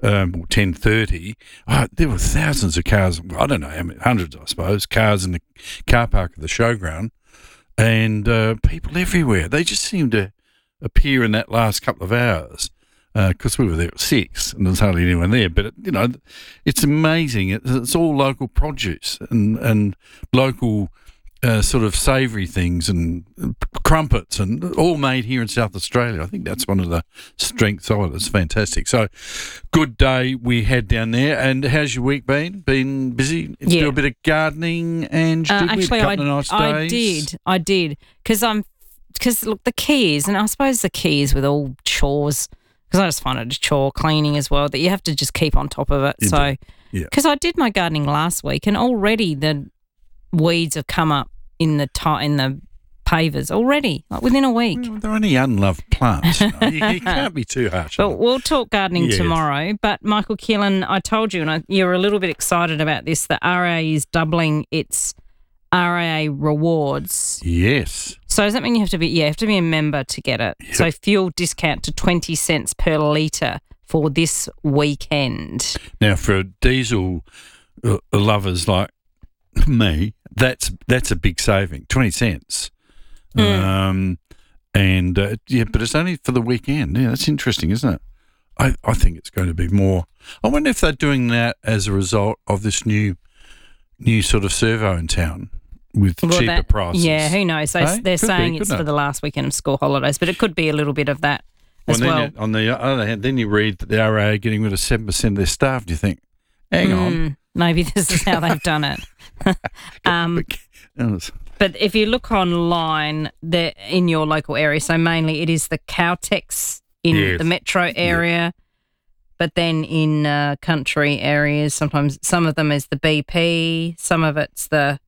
10:30, there were thousands of cars, I don't know how many, hundreds I suppose, cars in the car park of the showground, and people everywhere. They just seemed to appear in that last couple of hours because we were there at 6 and there was hardly anyone there. But, it's amazing. It's all local produce and local sort of savoury things and crumpets and all made here in South Australia. I think that's one of the strengths of it. It's fantastic. So, good day we had down there. And how's your week been? Been busy? Yeah. Do a bit of gardening, and Actually, a couple of nice days? I did. Because look, the key is, and I suppose the key is with all chores, because I just find it a chore, cleaning as well, that you have to just keep on top of it. Because I did my gardening last week, and already the weeds have come up in the pavers already, like within a week. Well, they're only unloved plants. You can't be too harsh. But we'll talk gardening tomorrow. But Michael Keelan, I told you, and you were a little bit excited about this, the RAA is doubling its RAA rewards. Yes. So does that mean you have to be a member to get it? Yep. So fuel discount to 20 cents per litre for this weekend. Now, for diesel lovers like me, that's a big saving, 20 cents. But it's only for the weekend. Yeah, that's interesting, isn't it? I think it's going to be more. I wonder if they're doing that as a result of this new sort of servo in town with cheaper prices. Yeah, who knows? They're saying it's for the last weekend of school holidays, but it could be a little bit of that as well. On the other hand, then you read that the RAA are getting rid of 7% of their staff. Do you think, hang on? Maybe this is how they've done it. But if you look online in your local area, so mainly it is the Caltex in the metro area, but then in country areas, sometimes some of them is the BP, some of it's the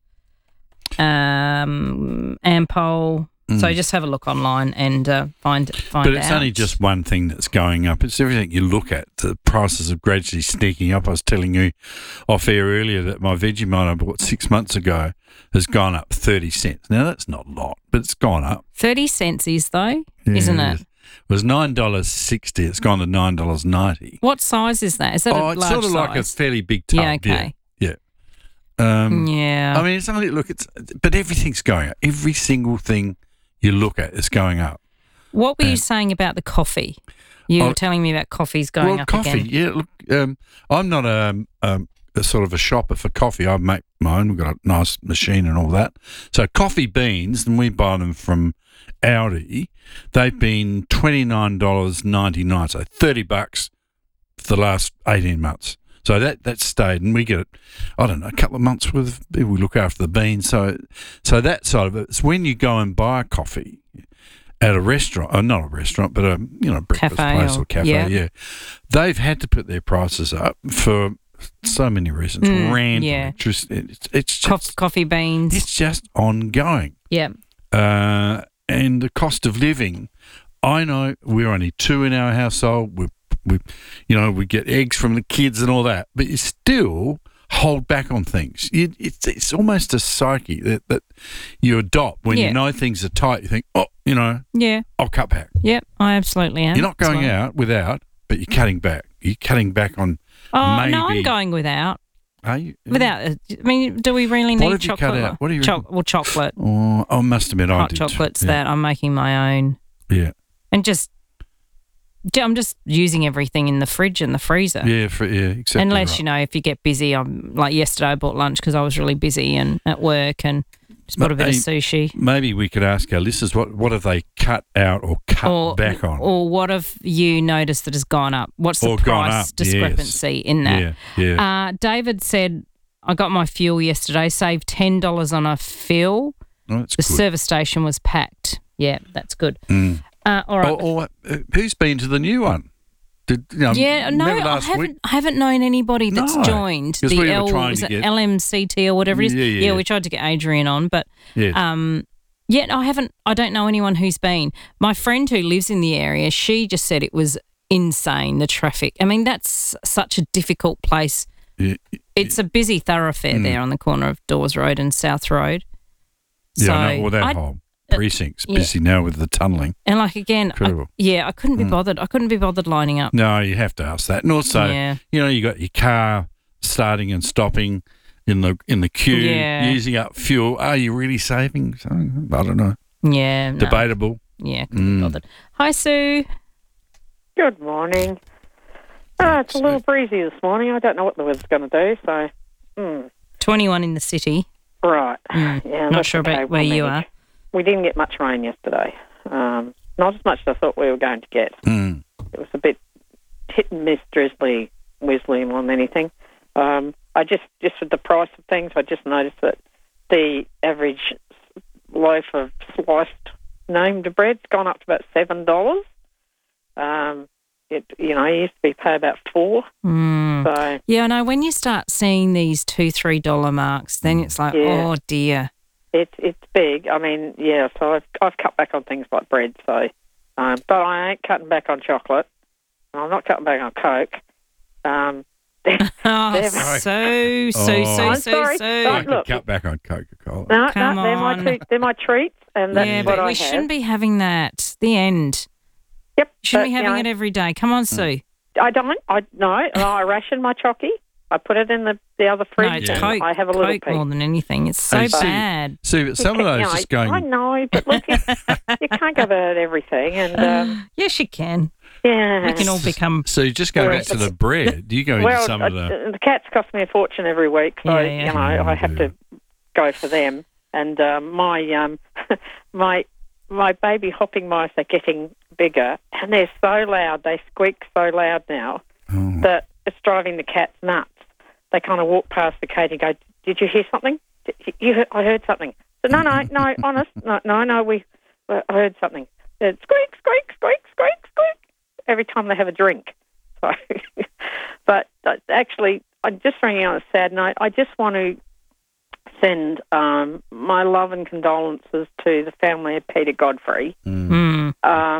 Ampol. So just have a look online and find out. But it's only just one thing that's going up. It's everything you look at. The prices are gradually sneaking up. I was telling you off air earlier that my Vegemite I bought 6 months ago has gone up 30 cents. Now, that's not a lot, but it's gone up. 30 cents is, though, isn't it? It was $9.60. It's gone to $9.90. What size is that? Is that a large size? It's sort of like a fairly big tub. Yeah, okay. Yeah. Yeah. I mean, it's only, but everything's going up. Every single thing you look at is going up. What were you saying about the coffee? You were telling me about coffee's going up coffee, again. Yeah, look, I'm not a sort of a shopper for coffee. I make my own. We've got a nice machine and all that. So coffee beans, and we buy them from Aldi, they've been $29.99, so $30 for the last 18 months. So that stayed, and we get it, I don't know, a couple of months worth. We look after the beans. So that side of it, it's when you go and buy a coffee at a restaurant, or not a restaurant, but a breakfast place or cafe. Yeah, they've had to put their prices up for so many reasons. Random, it's just coffee beans. It's just ongoing. Yeah, and the cost of living. I know we're only two in our household. We get eggs from the kids and all that, but you still hold back on things. It's almost a psyche that you adopt when you know things are tight. You think, I'll cut back. Yep, I absolutely am. You're not going out without, but you're cutting back. You're cutting back on maybe. No, I'm going without. Are you? Without, I mean, do we really need chocolate? What have you cut out? What are you? Chocolate. Oh, I must admit, I did. Hot chocolates that I'm making my own. Yeah. And I'm just using everything in the fridge and the freezer. Yeah, exactly. Unless, if you get busy. Like yesterday I bought lunch because I was really busy and at work and just bought a bit of sushi. Maybe we could ask our listeners, what have they cut out or cut back on? Or what have you noticed that has gone up? What's the price discrepancy in that? Yeah. David said, I got my fuel yesterday, saved $10 on a fill. Oh, that's the good. service station was packed. Yeah, that's good. All right. Who's been to the new one? I haven't known anybody that's joined the LMCT or whatever it is. Yeah, we tried to get Adrian on, but I haven't. I don't know anyone who's been. My friend who lives in the area, she just said it was insane, the traffic. I mean, that's such a difficult place. Yeah. It's a busy thoroughfare there on the corner of Dawes Road and South Road. Yeah, that whole precinct's busy now with the tunnelling. And again, I couldn't be bothered. I couldn't be bothered lining up. No, you have to ask that. And also, you got your car starting and stopping in the queue, using up fuel. Are you really saving? I don't know. Yeah. Debatable. Yeah, couldn't be bothered. Hi, Sue. Good morning. It's a little breezy this morning. I don't know what the weather's going to do, so... 21 in the city. Right. Mm. Yeah, Not that's sure okay. about where you are. We didn't get much rain yesterday. Not as much as I thought we were going to get. Mm. It was a bit hit and miss, drizzly more than anything. I just with the price of things, I just noticed that the average loaf of sliced named bread's gone up to about $7. It used to be pay about $4. So Yeah, I know. When you start seeing these $2-3 marks, then it's like, oh dear. it's big. I mean, yeah. So I've cut back on things like bread. So, but I ain't cutting back on chocolate. I'm not cutting back on Coke. So. I'm sorry. I could cut back on Coca-Cola. No, Come on. they're my treats, and that's Yeah, what but I we have. shouldn't be having that. The end. Yep. Shouldn't but, be having it every day. Come on, Sue. I don't. I ration my chocky. I put it in the other fridge. No, it's and Coke. I have a little Coke piece. more than anything. It's so Hey, Sue, bad. Sue, but some of those just going. I know, but look, you can't go about everything. And yes, you can. Yeah, We can all become. So just go back to the bread. You go into some of the cats cost me a fortune every week, so Yeah. I have to go for them. And my my baby hopping mice are getting bigger, and they're so loud. They squeak so loud now that it's driving the cats nuts. They kind of walk past the cage and go, "Did you hear something? I heard something." So no, honest, no. I heard something. It's squeak, squeak, squeak, squeak, squeak every time they have a drink. So, but actually, I'm just ringing on a sad note. I just want to send my love and condolences to the family of Peter Godfrey. He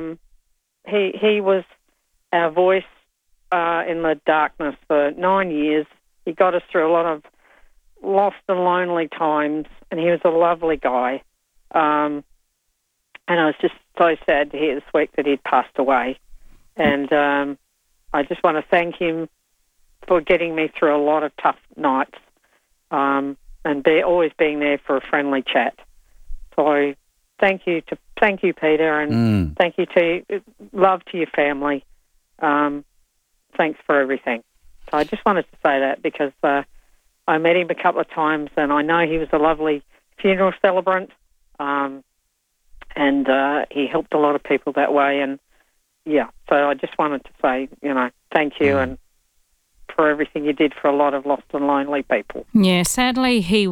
was our voice in the darkness for 9 years. He got us through a lot of lost and lonely times, and he was a lovely guy. And I was just so sad to hear this week that he'd passed away. And I just want to thank him for getting me through a lot of tough nights and always being there for a friendly chat. So thank you, Peter, and thank you love to your family. Thanks for everything. So I just wanted to say that because I met him a couple of times, and I know he was a lovely funeral celebrant, and he helped a lot of people that way. And yeah, so I just wanted to say, thank you and for everything you did for a lot of lost and lonely people. Yeah, sadly he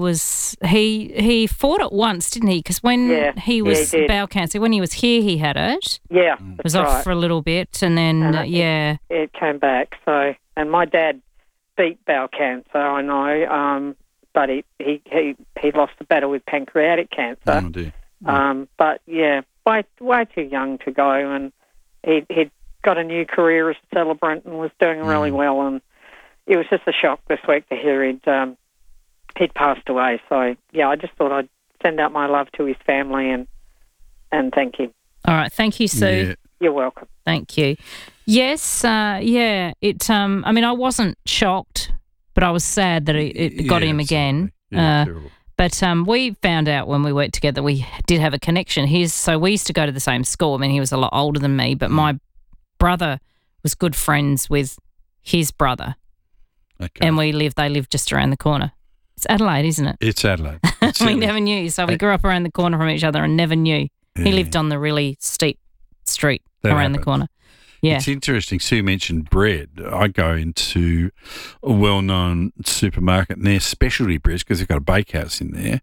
fought it once, didn't he? Because when he was bowel cancer, when he was here, he had it. Yeah, it was off for a little bit, and then it came back. So, and my dad beat bowel cancer, I know, but he lost the battle with pancreatic cancer. Oh, dear. But yeah, way too young to go, and he'd got a new career as a celebrant and was doing really well, and it was just a shock this week to hear he'd passed away. So yeah, I just thought I'd send out my love to his family and thank him. All right, thank you, Sue. Yeah. You're welcome. Thank you. Yes, it. I mean, I wasn't shocked, but I was sad that it got him again. But we found out when we worked together we did have a connection. So we used to go to the same school. I mean, he was a lot older than me, but my brother was good friends with his brother. Okay. And they lived just around the corner. It's Adelaide, isn't it? It's Adelaide. We never knew. So we grew up around the corner from each other and never knew. Yeah. He lived on the really steep street around the corner. Yeah. It's interesting. Sue mentioned bread. I go into a well-known supermarket and their specialty breads, because they've got a bakehouse in there,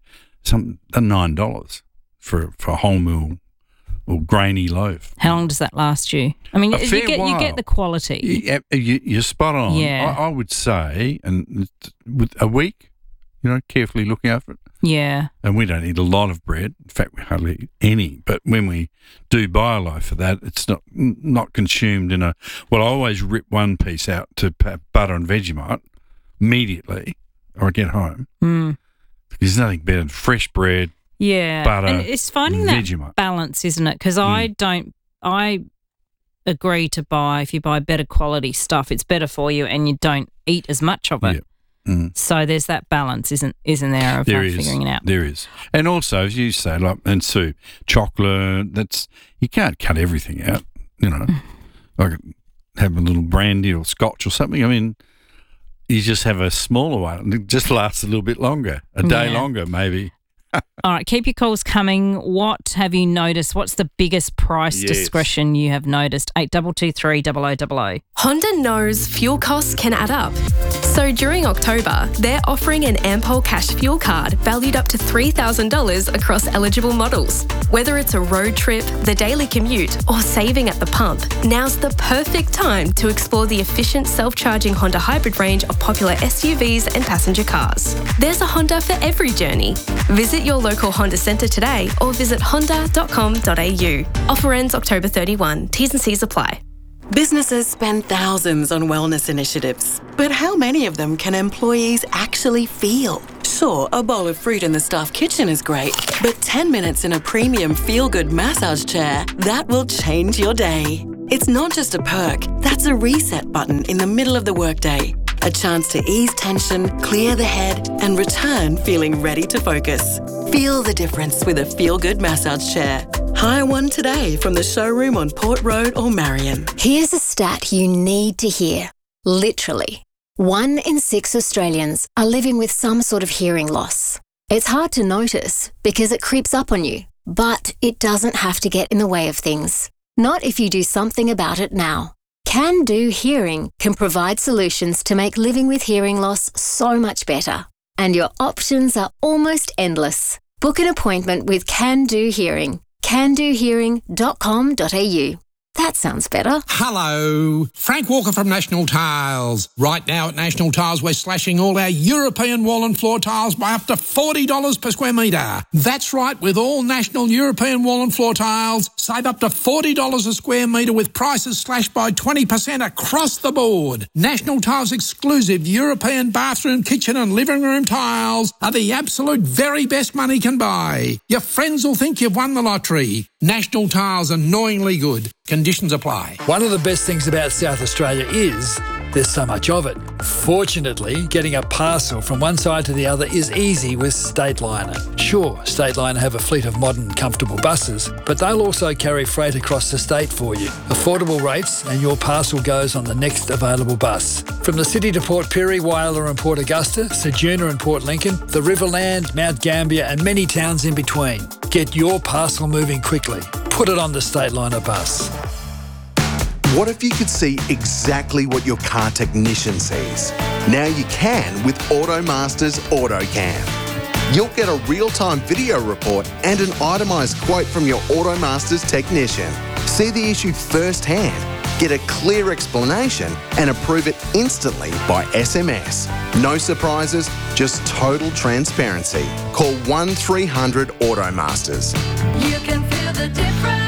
$9 for a wholemeal or grainy loaf. How long does that last you? I mean, you get the quality. You're spot on. Yeah. I would say, and with a week, carefully looking after it. Yeah. And we don't eat a lot of bread. In fact, we hardly eat any. But when we do buy a loaf of that, it's not consumed in well, I always rip one piece out to butter and Vegemite immediately or I get home. Because there's nothing better than fresh bread, butter, and it's finding Vegemite. That balance, isn't it? Because I agree to buy, if you buy better quality stuff, it's better for you and you don't eat as much of it. Yeah. So there's that balance, isn't there, of figuring it out? There is. And also, as you say, and Sue, chocolate, you can't cut everything out, Like have a little brandy or scotch or something. I mean, you just have a smaller one. It just lasts a little bit longer, a day longer maybe. All right, keep your calls coming. What have you noticed? What's the biggest price discretion you have noticed? 8223 0000. Honda knows fuel costs can add up. So during October, they're offering an Ampol Cash fuel card valued up to $3,000 across eligible models. Whether it's a road trip, the daily commute, or saving at the pump, now's the perfect time to explore the efficient self-charging Honda hybrid range of popular SUVs and passenger cars. There's a Honda for every journey. Visit your local Honda centre today or visit honda.com.au. Offer ends October 31. T's and C's apply. Businesses spend thousands on wellness initiatives, but how many of them can employees actually feel? Sure, a bowl of fruit in the staff kitchen is great, but 10 minutes in a premium feel-good massage chair, that will change your day. It's not just a perk, that's a reset button in the middle of the workday. A chance to ease tension, clear the head, and return feeling ready to focus. Feel the difference with a feel-good massage chair. Hire one today from the showroom on Port Road or Marion. Here's a stat you need to hear. Literally, 1 in 6 Australians are living with some sort of hearing loss. It's hard to notice because it creeps up on you, but it doesn't have to get in the way of things. Not if you do something about it now. Can Do Hearing can provide solutions to make living with hearing loss so much better. And your options are almost endless. Book an appointment with Can Do Hearing. candohearing.com.au. That sounds better. Hello, Frank Walker from National Tiles. Right now at National Tiles, we're slashing all our European wall and floor tiles by up to $40 per square metre. That's right, with all National European wall and floor tiles, save up to $40 a square metre with prices slashed by 20% across the board. National Tiles exclusive European bathroom, kitchen and living room tiles are the absolute very best money can buy. Your friends will think you've won the lottery. National Tiles, annoyingly good. Conditions apply. One of the best things about South Australia is there's so much of it. Fortunately, getting a parcel from one side to the other is easy with Stateliner. Sure, Stateliner have a fleet of modern, comfortable buses, but they'll also carry freight across the state for you. Affordable rates and your parcel goes on the next available bus. From the city to Port Pirie, Whyalla and Port Augusta, Ceduna and Port Lincoln, the Riverland, Mount Gambier and many towns in between. Get your parcel moving quickly. Put it on the Stateliner bus. What if you could see exactly what your car technician sees? Now you can with AutoMaster's AutoCam. You'll get a real-time video report and an itemised quote from your AutoMaster's technician. See the issue firsthand, get a clear explanation and approve it instantly by SMS. No surprises, just total transparency. Call 1300 AutoMasters. You can feel the difference.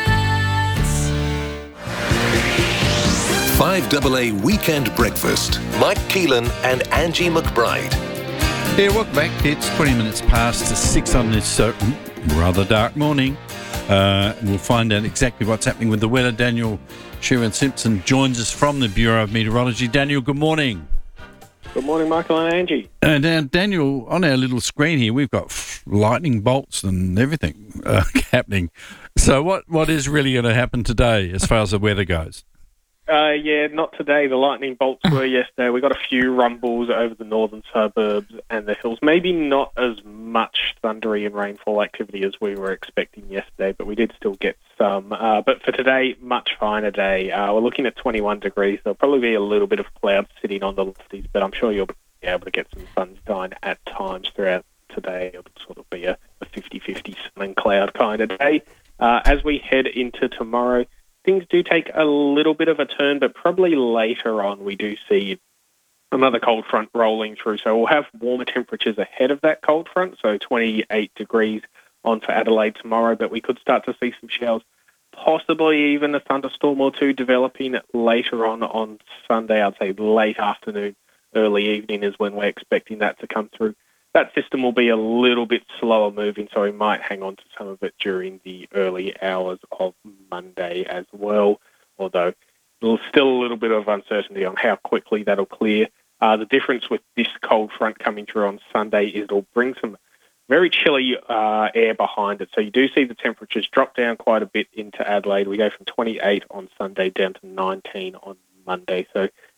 5AA Weekend Breakfast. Mike Keelan and Angie McBride. Yeah, welcome back. It's 20 minutes past 6 on this rather dark morning. We'll find out exactly what's happening with the weather. Daniel Sheeran-Simpson joins us from the Bureau of Meteorology. Daniel, good morning. Good morning, Michael and Angie. And Daniel, on our little screen here, we've got lightning bolts and everything happening. So what is really going to happen today as far as the weather goes? Yeah, not today. The lightning bolts were yesterday. We got a few rumbles over the northern suburbs and the hills. Maybe not as much thundery and rainfall activity as we were expecting yesterday, but we did still get some. But for today, much finer day. We're looking at 21 degrees. There'll probably be a little bit of cloud sitting on the lofties, but I'm sure you'll be able to get some sunshine at times throughout today. It'll sort of be a 50-50 sun and cloud kind of day. As we head into tomorrow, things do take a little bit of a turn, but probably later on we do see another cold front rolling through. So we'll have warmer temperatures ahead of that cold front, so 28 degrees on for Adelaide tomorrow, but we could start to see some showers, possibly even a thunderstorm or two developing later on Sunday. I'd say late afternoon, early evening is when we're expecting that to come through. That system will be a little bit slower moving, so we might hang on to some of it during the early hours of Monday as well, although there's still a little bit of uncertainty on how quickly that'll clear. The difference with this cold front coming through on Sunday is it'll bring some very chilly air behind it. So you do see the temperatures drop down quite a bit into Adelaide. We go from 28 on Sunday down to 19 on Monday. So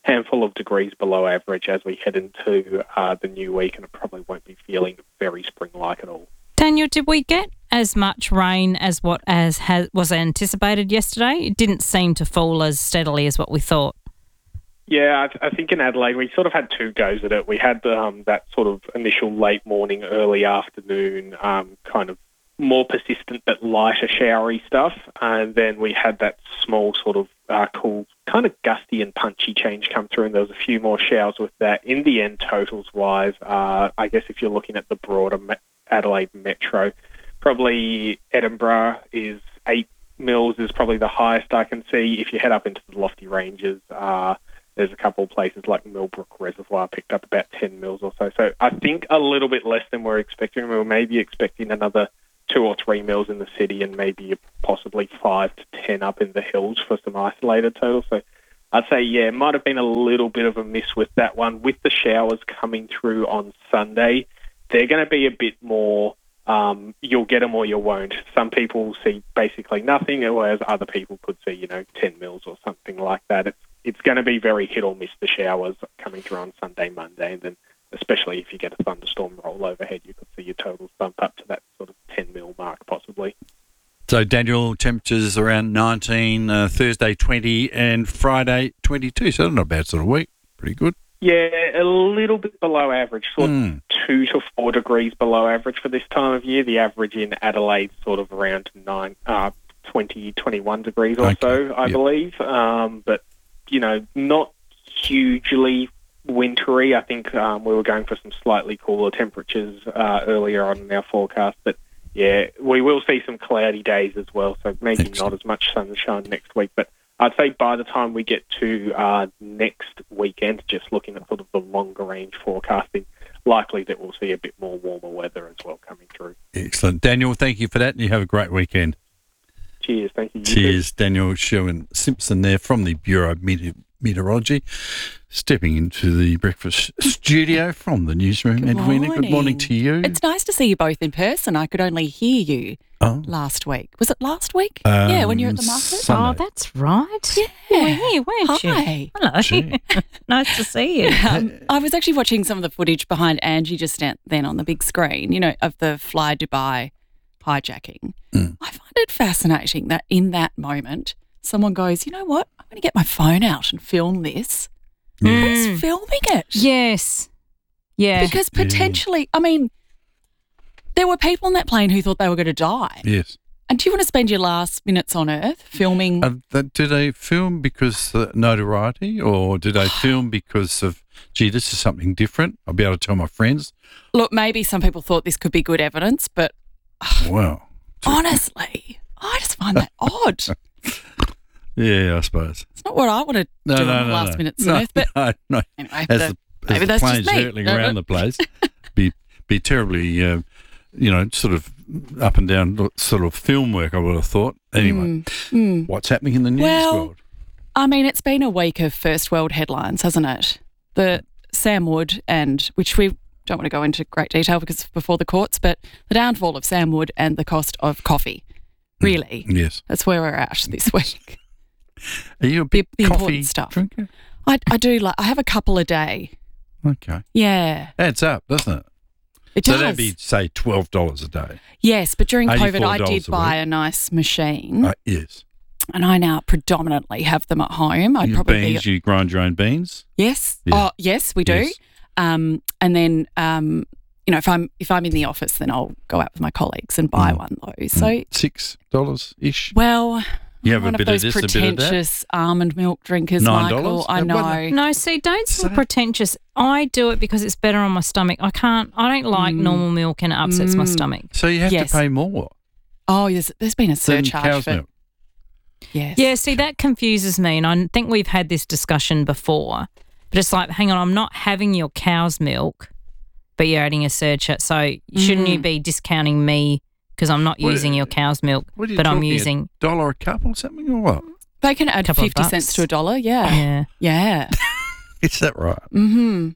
handful of degrees below average as we head into the new week, and it probably won't be feeling very spring-like at all. Daniel, did we get as much rain as was anticipated yesterday? It didn't seem to fall as steadily as what we thought. Yeah, I think in Adelaide we sort of had two goes at it. We had that sort of initial late morning, early afternoon, kind of more persistent but lighter showery stuff, and then we had that small sort of cool, kind of gusty and punchy change come through, and there was a few more showers with that. In the end, totals-wise, I guess if you're looking at the broader Adelaide metro, probably Edinburgh is 8 mils is probably the highest I can see. If you head up into the lofty ranges, there's a couple of places like Millbrook Reservoir picked up about 10 mils or so. So I think a little bit less than we're expecting. We were maybe expecting another 2 or 3 mils in the city and maybe possibly 5 to 10 up in the hills for some isolated totals. So I'd say, yeah, it might have been a little bit of a miss with that one. With the showers coming through on Sunday, they're going to be a bit more, you'll get them or you won't. Some people see basically nothing, whereas other people could see, 10 mils or something like that. It's going to be very hit or miss, the showers coming through on Sunday, Monday, and then especially if you get a thunderstorm roll overhead, you could see your totals bump up to that sort of 10 mil mark possibly. So, Daniel, temperatures around 19, Thursday 20 and Friday 22. So not a bad sort of week. Pretty good. Yeah, a little bit below average, sort of 2 to 4 degrees below average for this time of year. The average in Adelaide sort of around 20, 21 degrees or so, I believe. But, not hugely wintry. I think we were going for some slightly cooler temperatures earlier on in our forecast. But, yeah, we will see some cloudy days as well, so maybe not as much sunshine next week. But I'd say by the time we get to next weekend, just looking at sort of the longer range forecasting, likely that we'll see a bit more warmer weather as well coming through. Excellent. Daniel, thank you for that, and you have a great weekend. Cheers. Thank you. Cheers. Daniel Sherwin-Simpson there from the Bureau of Meteorology, stepping into the breakfast studio from the newsroom. Edwina, good morning to you. It's nice to see you both in person. I could only hear you last week. Was it last week? Yeah, when you were at the market? Sunday. Oh, that's right. Yeah. You were here, weren't you? Hi. Hello. Nice to see you. I was actually watching some of the footage behind Angie just then on the big screen, of the Fly Dubai hijacking. I find it fascinating that in that moment, someone goes, you know what, I'm going to get my phone out and film this. Who's filming it? Yes. Yeah. Because potentially, there were people on that plane who thought they were going to die. Yes. And do you want to spend your last minutes on Earth filming? Do they film because of notoriety, or do they film because of, gee, this is something different? I'll be able to tell my friends. Look, maybe some people thought this could be good evidence, but wow. Honestly, I just find that odd. Yeah, I suppose. It's not what I want to do on the last minute, Smith. But no. Anyway, As maybe the that's plane's just me. hurtling around the place, be terribly, sort of up and down sort of film work, I would have thought. Anyway, what's happening in the news world? It's been a week of first world headlines, hasn't it? The Sam Wood which we don't want to go into great detail because it's before the courts, but the downfall of Sam Wood and the cost of coffee. Really? Yes. That's where we're at this week. Are you a big the coffee stuff. drinker? I do I have a couple a day. Okay. Yeah. Adds up, doesn't it? It so does. that'd be, say, $12 a day. Yes, but during COVID, I $84 did a buy week. a nice machine. Yes. And I now predominantly have them at home. Your beans, you grind your own beans? Yes. Yeah. Oh, yes, we do. Yes. And then, if I'm in the office, then I'll go out with my colleagues and buy one of those. So $6-ish. Well, you have one a bit of those of this, a bit of that. pretentious almond milk drinkers, $9? Michael. I know. No, see, don't say pretentious. I do it because it's better on my stomach. I don't like normal milk and it upsets my stomach. So you have to pay more. Oh, there's been a than surcharge cow's for milk. Yes. Yeah, see, that confuses me, and I think we've had this discussion before. But it's like, hang on, I'm not having your cow's milk, but you're adding a surcharge. So shouldn't you be discounting me because I'm not using your cow's milk, What are you but I'm talking, using $1 a cup or something, or what? They can add Couple of 50 cents bucks. to $1. Yeah. Yeah. Is that right? Mm-hmm.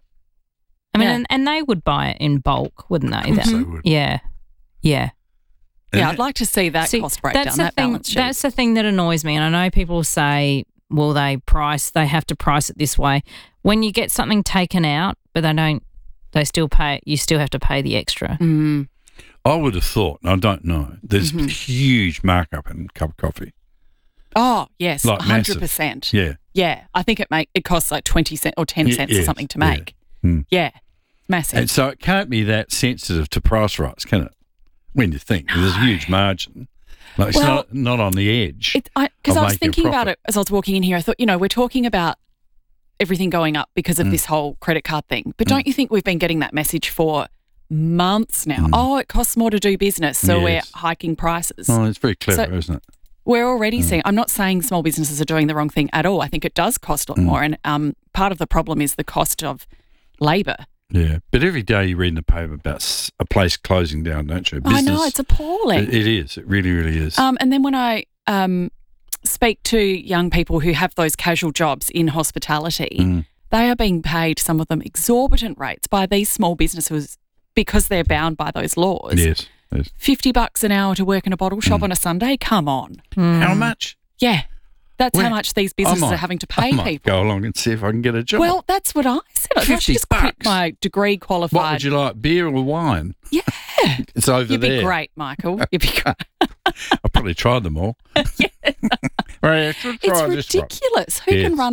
I mean, and they would buy it in bulk, wouldn't they? Of course they would. Yeah. Yeah. Yeah, I'd like to see that cost breakdown, that's the that thing, balance sheet. That's the thing that annoys me. And I know people say will they have to price it this way. When you get something taken out, but they still pay, you still have to pay the extra. I would have thought, and I don't know, there's a huge markup in a cup of coffee. Oh, yes, like 100%. Massive. Yeah. Yeah, I think it costs like 20 cents or 10 cents or something to make. Yeah, massive. And so it can't be that sensitive to price rise, can it? When you think there's a huge margin. Like, it's not on the edge. Because I was thinking about it as I was walking in here. I thought, we're talking about everything going up because of this whole credit card thing. But don't you think we've been getting that message for months now? Oh, it costs more to do business, so we're hiking prices. Oh, it's very clever, isn't it? We're already seeing, I'm not saying small businesses are doing the wrong thing at all. I think it does cost a lot more. And part of the problem is the cost of labour. Yeah, but every day you read in the paper about a place closing down, don't you? I know, it's appalling. It is. It really, really is. And then when I speak to young people who have those casual jobs in hospitality, they are being paid, some of them, exorbitant rates by these small businesses because they're bound by those laws. Yes. $50 an hour to work in a bottle shop on a Sunday? Come on. How much? Yeah. That's how much these businesses are having to pay people. Go along and see if I can get a job. Well, that's what I said. I should just quit my degree qualified. What would you like, beer or wine? Yeah. It's over You'd there. You'd be great, Michael. You'd be great. I probably tried them all. Yeah. Right, I should try it's ridiculous. Who can run